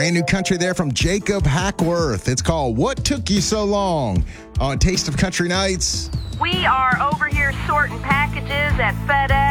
Brand new country there from Jacob Hackworth. It's called What Took You So Long on Taste of Country Nights. We are over here sorting packages at FedEx.